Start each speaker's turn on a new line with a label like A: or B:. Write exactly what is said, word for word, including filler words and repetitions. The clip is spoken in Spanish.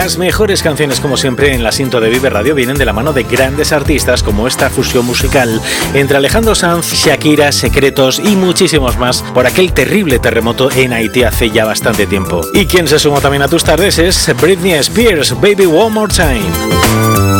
A: Las mejores canciones, como siempre, en la Sinto de Vive Radio vienen de la mano de grandes artistas como esta fusión musical entre Alejandro Sanz, Shakira, Secretos y muchísimos más por aquel terrible terremoto en Haití hace ya bastante tiempo. Y quien se sumó también a tus tardes es Britney Spears, Baby One More Time.